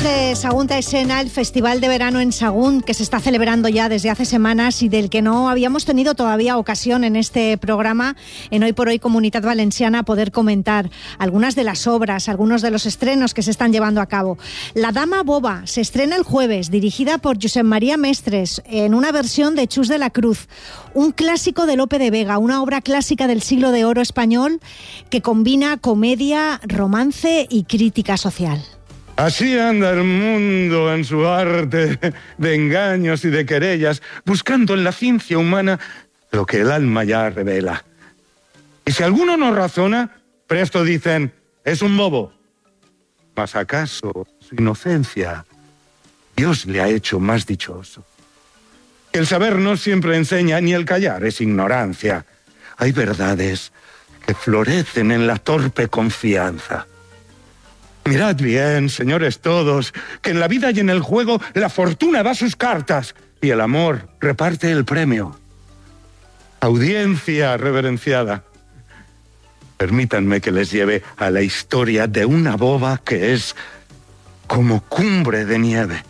Hablamos de Sagunta Escena, el festival de verano en Sagunt, que se está celebrando ya desde hace semanas y del que no habíamos tenido todavía ocasión en este programa, en Hoy por Hoy Comunitat Valenciana, poder comentar algunas de las obras, algunos de los estrenos que se están llevando a cabo. La Dama Boba se estrena el jueves, dirigida por Josep María Mestres, en una versión de Chus de la Cruz, un clásico de Lope de Vega, una obra clásica del siglo de oro español que combina comedia, romance y crítica social. Así anda el mundo en su arte de engaños y de querellas, buscando en la ciencia humana lo que el alma ya revela. Y si alguno no razona, presto dicen, es un bobo. Mas acaso su inocencia Dios le ha hecho más dichoso. El saber no siempre enseña, ni el callar es ignorancia. Hay verdades que florecen en la torpe confianza. Mirad bien, señores todos, que en la vida y en el juego la fortuna da sus cartas y el amor reparte el premio. Audiencia reverenciada, permítanme que les lleve a la historia de una boba que es como cumbre de nieve.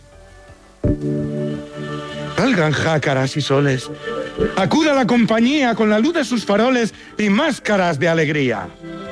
Salgan jácaras y soles, acuda la compañía con la luz de sus faroles y máscaras de alegría.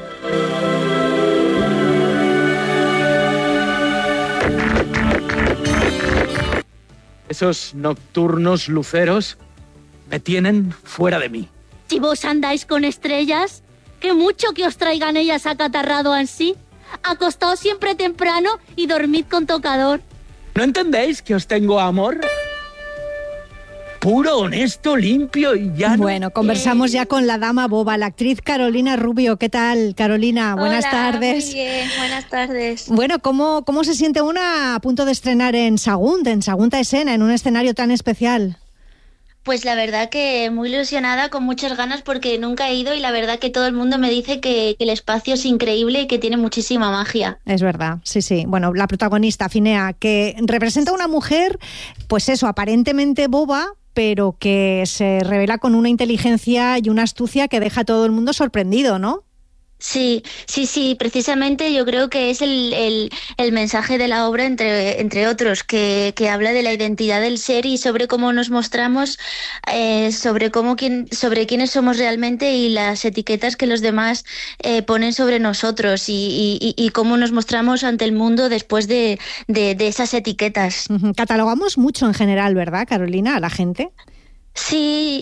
Esos nocturnos luceros me tienen fuera de mí. Si vos andáis con estrellas, que mucho que os traigan ellas acatarrado ansí. Acostaos siempre temprano y dormid con tocador. ¿No entendéis que os tengo amor? Puro, honesto, limpio y llano. Bueno, conversamos ya con la Dama Boba, la actriz Carolina Rubio. ¿Qué tal, Carolina? Buenas tardes. Muy bien, buenas tardes. Bueno, ¿cómo se siente una a punto de estrenar en Sagunta Escena, en un escenario tan especial? Pues la verdad que muy ilusionada, con muchas ganas, porque nunca he ido y la verdad que todo el mundo me dice que el espacio es increíble y que tiene muchísima magia. Es verdad, sí. Bueno, la protagonista, Finea, que representa a una mujer, pues eso, aparentemente boba, pero que se revela con una inteligencia y una astucia que deja a todo el mundo sorprendido, ¿no? Sí, precisamente yo creo que es el mensaje de la obra, entre otros, que habla de la identidad del ser y sobre cómo nos mostramos, sobre quiénes somos realmente y las etiquetas que los demás ponen sobre nosotros y cómo nos mostramos ante el mundo después de esas etiquetas. Catalogamos mucho en general, ¿verdad, Carolina, a la gente? Sí,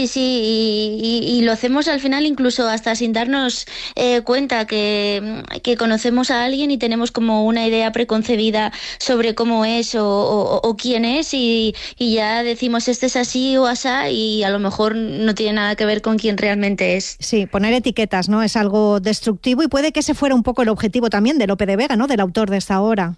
y lo hacemos al final incluso hasta sin darnos cuenta que conocemos a alguien y tenemos como una idea preconcebida sobre cómo es o quién es y ya decimos este es así o asá y a lo mejor no tiene nada que ver con quién realmente es. Sí, poner etiquetas, ¿no? Es algo destructivo y puede que ese fuera un poco el objetivo también de Lope de Vega, ¿no? Del autor de esta obra.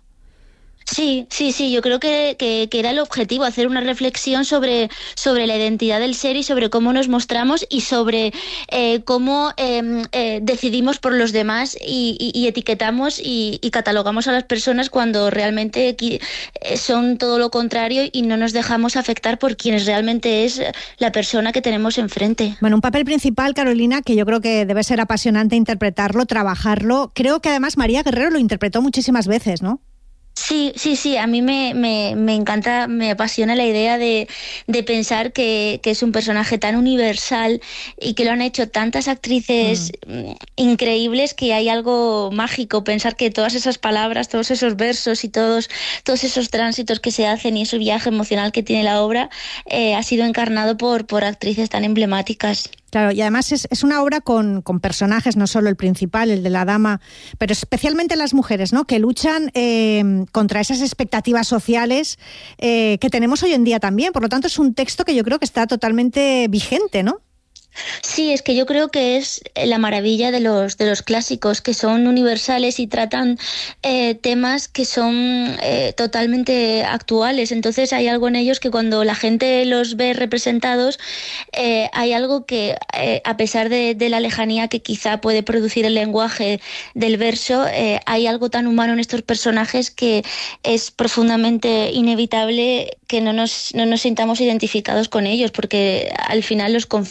Sí, yo creo que era el objetivo, hacer una reflexión sobre la identidad del ser y sobre cómo nos mostramos y sobre cómo decidimos por los demás y etiquetamos y catalogamos a las personas cuando realmente son todo lo contrario y no nos dejamos afectar por quienes realmente es la persona que tenemos enfrente. Bueno, un papel principal, Carolina, que yo creo que debe ser apasionante interpretarlo, trabajarlo. Creo que además María Guerrero lo interpretó muchísimas veces, ¿no? Sí, a mí me encanta, me apasiona la idea de pensar que es un personaje tan universal y que lo han hecho tantas actrices increíbles que hay algo mágico, pensar que todas esas palabras, todos esos versos y todos esos tránsitos que se hacen y ese viaje emocional que tiene la obra ha sido encarnado por actrices tan emblemáticas. Claro, y además es una obra con personajes, no solo el principal, el de la dama, pero especialmente las mujeres, ¿no? Que luchan contra esas expectativas sociales que tenemos hoy en día también. Por lo tanto, es un texto que yo creo que está totalmente vigente, ¿no? Sí, es que yo creo que es la maravilla de los clásicos, que son universales y tratan temas que son totalmente actuales. Entonces hay algo en ellos que cuando la gente los ve representados, hay algo que, a pesar de la lejanía que quizá puede producir el lenguaje del verso, hay algo tan humano en estos personajes que es profundamente inevitable que no nos sintamos identificados con ellos, porque al final los conflictos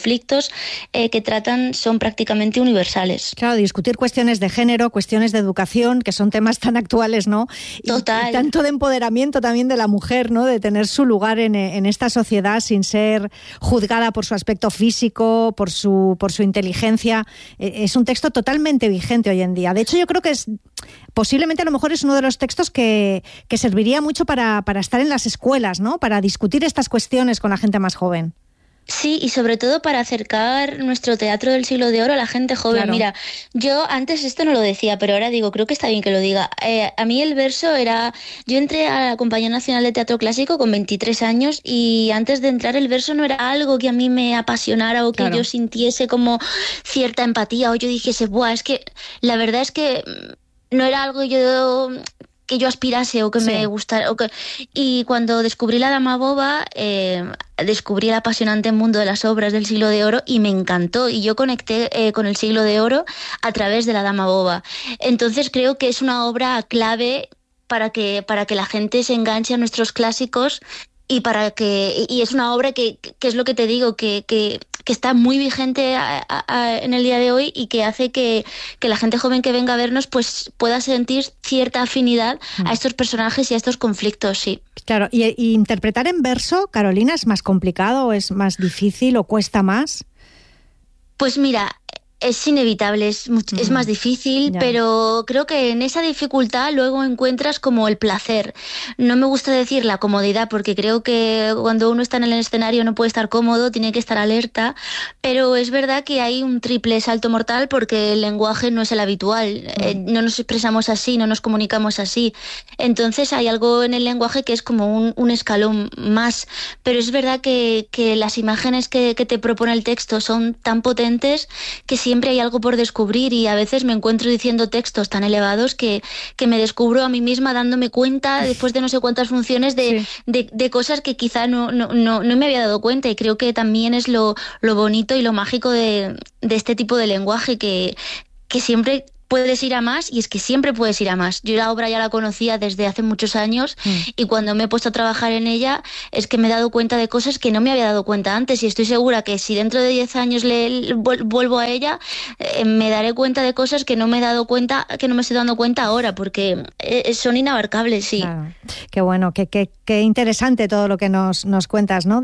que tratan son prácticamente universales. Claro, discutir cuestiones de género, cuestiones de educación, que son temas tan actuales, ¿no? Total. Y tanto de empoderamiento también de la mujer, ¿no? De tener su lugar en esta sociedad sin ser juzgada por su aspecto físico, por su inteligencia. Es un texto totalmente vigente hoy en día. De hecho, yo creo que posiblemente a lo mejor es uno de los textos que serviría mucho para estar en las escuelas, ¿no? Para discutir estas cuestiones con la gente más joven. Sí, y sobre todo para acercar nuestro teatro del siglo de oro a la gente joven. Claro. Mira, yo antes esto no lo decía, pero ahora digo, creo que está bien que lo diga. A mí el verso era... Yo entré a la Compañía Nacional de Teatro Clásico con 23 años y antes de entrar el verso no era algo que a mí me apasionara o que yo sintiese como cierta empatía o yo dijese, buah, es que la verdad es que no era algo que yo aspirase o que me gustara. Y cuando descubrí La Dama Boba, descubrí el apasionante mundo de las obras del siglo de oro y me encantó. Y yo conecté con el siglo de oro a través de La Dama Boba. Entonces creo que es una obra clave para que la gente se enganche a nuestros clásicos y es una obra que es lo que te digo, que está muy vigente en el día de hoy y que hace que la gente joven que venga a vernos pues pueda sentir cierta afinidad a estos personajes y a estos conflictos, sí. Claro, y interpretar en verso, Carolina, ¿es más complicado o es más difícil o cuesta más? Pues mira, es inevitable, es más difícil, pero creo que en esa dificultad luego encuentras como el placer. No me gusta decir la comodidad porque creo que cuando uno está en el escenario no puede estar cómodo, tiene que estar alerta, pero es verdad que hay un triple salto mortal porque el lenguaje no es el habitual, no nos expresamos así, no nos comunicamos así. Entonces hay algo en el lenguaje que es como un escalón más, pero es verdad que las imágenes que te propone el texto son tan potentes que siempre hay algo por descubrir y a veces me encuentro diciendo textos tan elevados que me descubro a mí misma dándome cuenta después de no sé cuántas funciones de cosas que quizá no me había dado cuenta, y creo que también es lo bonito y lo mágico de este tipo de lenguaje que siempre puedes ir a más, y es que siempre puedes ir a más. Yo la obra ya la conocía desde hace muchos años y cuando me he puesto a trabajar en ella es que me he dado cuenta de cosas que no me había dado cuenta antes, y estoy segura que si dentro de 10 años vuelvo a ella me daré cuenta de cosas que no me he dado cuenta, que no me estoy dando cuenta ahora, porque son inabarcables, sí. Claro. Qué bueno, qué interesante todo lo que nos cuentas, ¿no?